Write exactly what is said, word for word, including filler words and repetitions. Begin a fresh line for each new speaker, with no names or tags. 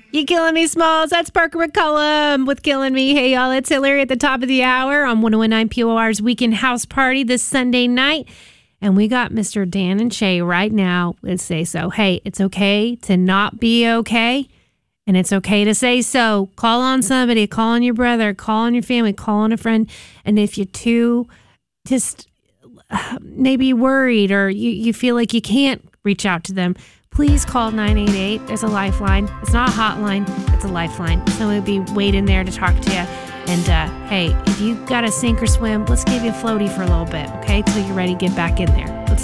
You killing me, Smalls. That's Parker McCullum with Killing Me. Hey, y'all, it's Hillary at the top of the hour on one oh nine P O R's Weekend House Party this Sunday night. And we got Mister Dan and Shay right now. Let's say so. Hey, it's okay to not be okay. And it's okay to say so. Call on somebody. Call on your brother. Call on your family. Call on a friend. And if you're too just uh, maybe worried or you, you feel like you can't reach out to them, please call nine eight eight. There's a lifeline. It's not a hotline. It's a lifeline. Somebody will be waiting there to talk to you. And uh, hey, if you got to sink or swim, let's give you a floaty for a little bit, okay? Till you're ready to get back in there.